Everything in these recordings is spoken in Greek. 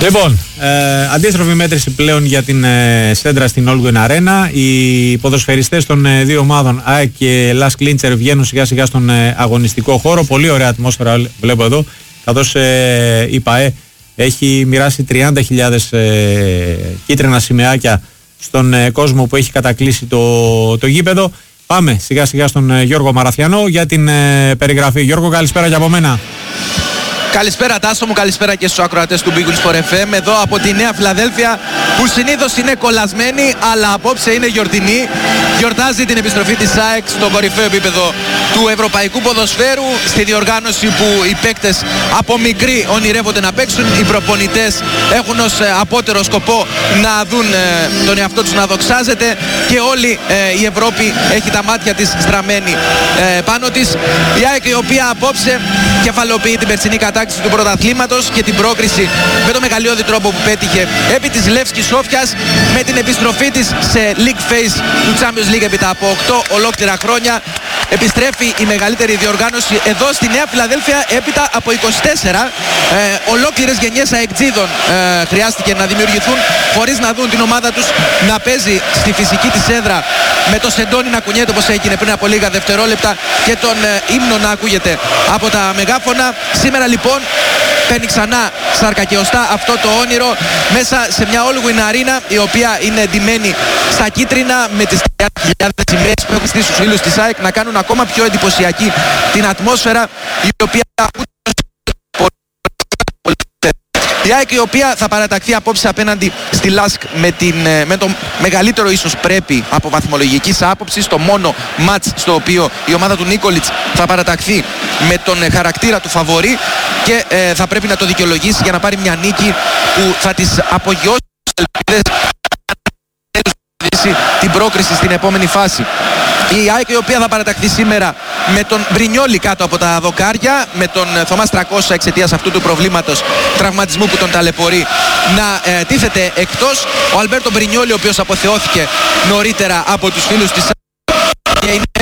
Λοιπόν, αντίστροφη μέτρηση πλέον για την σέντρα στην Όλγουεν Αρένα. Οι ποδοσφαιριστές των δύο ομάδων ΑΕΚ και Λας Κλίντσερ βγαίνουν σιγά σιγά στον αγωνιστικό χώρο. Πολύ ωραία ατμόσφαιρα βλέπω εδώ, καθώς η ΠΑΕ έχει μοιράσει 30.000 κίτρινα σημαίακια στον κόσμο που έχει κατακλείσει το γήπεδο. Πάμε σιγά σιγά στον Γιώργο Μαραθιανό για την περιγραφή. Γιώργο, καλησπέρα και από μένα. Καλησπέρα Τάσο μου, καλησπέρα και στους ακροατές του Big Wings for FM. Εδώ από τη Νέα Φιλαδέλφια, που συνήθως είναι κολλασμένη, αλλά απόψε είναι γιορτινή. Γιορτάζει την επιστροφή της ΑΕΚ στο κορυφαίο επίπεδο του ευρωπαϊκού ποδοσφαίρου, στη διοργάνωση που οι παίκτες από μικροί ονειρεύονται να παίξουν. Οι προπονητές έχουν ως απότερο σκοπό να δουν τον εαυτό τους να δοξάζεται, και όλη η Ευρώπη έχει τα μάτια της στραμμένη πάνω της. Η ΑΕΚ, η οποία απόψε κεφαλοποιεί την περσινή κατάκτηση του πρωταθλήματος και την πρόκριση με το μεγαλειώδη τρόπο που πέτυχε επί της Λεύσκης Σόφιας, με την επιστροφή της σε League Phase του Champions League έπειτα από 8 ολόκληρα χρόνια. Επιστρέφει η μεγαλύτερη διοργάνωση εδώ στη Νέα Φιλαδέλφια έπειτα από 24 ολόκληρες γενιές αεκτζίδων χρειάστηκε να δημιουργηθούν, χωρίς να δουν την ομάδα τους να παίζει στη φυσική της έδρα, με το σεντόνι να κουνιέται όπως έγινε πριν από λίγα δευτερόλεπτα και τον ύμνο να ακούγεται από τα μεγάφωνα. Σήμερα λοιπόν παίρνει ξανά σάρκα και οστά αυτό το όνειρο μέσα σε μια Όλγουεν Αρίνα, η οποία είναι εντυμένη στα κίτρινα, με τις 30.000 σημαίες που έχουν στήσει στους φίλους της ΑΕΚ να κάνουν ακόμα πιο εντυπωσιακή την ατμόσφαιρα, η οποία η ΑΕΚ, η οποία θα παραταχθεί απόψε απέναντι στη ΛΑΣΚ με το μεγαλύτερο ίσως πρέπει από βαθμολογικής άποψης, το μόνο μάτς στο οποίο η ομάδα του Νίκολιτς θα παραταχθεί με τον χαρακτήρα του φαβορί, και θα πρέπει να το δικαιολογήσει για να πάρει μια νίκη που θα της απογειώσει τις ελπίδες την πρόκριση στην επόμενη φάση. Η ΑΕΚ, η οποία θα παραταχθεί σήμερα με τον Μπρινιόλι κάτω από τα δοκάρια, με τον Θωμάς 300 εξαιτίας αυτού του προβλήματος τραυματισμού που τον ταλαιπωρεί να τίθεται εκτός. Ο Αλμπέρτο Μπρινιόλι, ο οποίος αποθεώθηκε νωρίτερα από τους φίλους της ΑΕΚ και είναι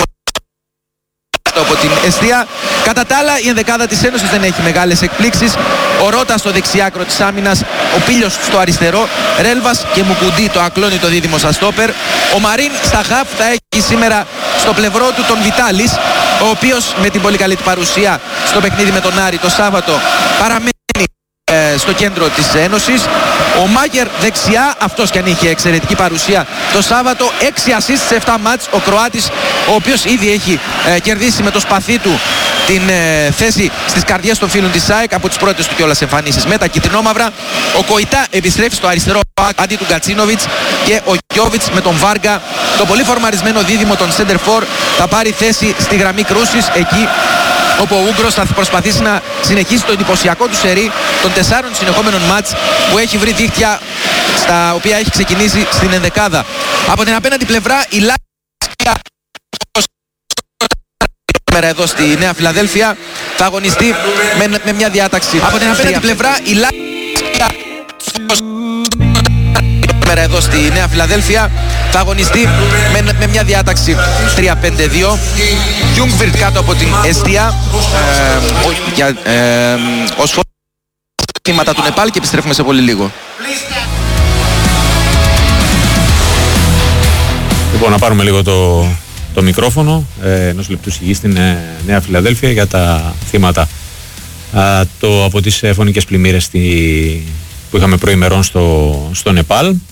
από την εστία. Κατά τα άλλα, η ενδεκάδα της Ένωσης δεν έχει μεγάλες εκπλήξεις. Ο Ρότα στο δεξιάκρο της άμυνας, ο Πίλιος στο αριστερό, Ρέλβας και Μουκουντή το ακλόνητο δίδυμο στα στόπερ. Ο Μαρίν στα χαφ θα έχει σήμερα στο πλευρό του τον Βιτάλης, ο οποίος με την πολύ καλή του παρουσία στο παιχνίδι με τον Άρη το Σάββατο παραμένει στο κέντρο της Ένωσης. Ο Μάγερ δεξιά, αυτός και αν είχε εξαιρετική παρουσία το Σάββατο, 6 assist σε 7 μάτς, ο Κροάτης, ο οποίος ήδη έχει κερδίσει με το σπαθί του την θέση στις καρδιές των φίλων της ΑΕΚ από τις πρώτες του κιόλας εμφανίσεις με τα κιτρινόμαυρα. Ο Κοϊτά επιστρέφει στο αριστερό αντί του Γκατσίνοβιτς, και ο Γιόβιτς με τον Βάργα, το πολύ φορμαρισμένο δίδυμο των Center For, θα πάρει θέση στη γραμμή κρούσης, εκεί όπου ο Ούγκρος θα προσπαθήσει να συνεχίσει το εντυπωσιακό του σερί των 4 συνεχόμενων μάτς που έχει βρει δίχτυα, στα οποία έχει ξεκινήσει στην ενδεκάδα. Από την απέναντι πλευρά η Λάκη εδώ στη Νέα Φιλαδέλφια θα αγωνιστεί με μια διάταξη. Από την απέναντι πλευρά η Λάκη εδώ στη Νέα Φιλαδέλφια θα αγωνιστεί με μια διάταξη 3-5-2. Γιούγκβιρτ κάτω από την εστία ως θύματα του Νεπάλ, και επιστρέφουμε σε πολύ λίγο. Λοιπόν, να πάρουμε λίγο το μικρόφωνο ενός λεπτού σιγή στην Νέα Φιλαδέλφια για τα θύματα από τις φωνικές πλημμύρες που είχαμε προημερών στο Νεπάλ.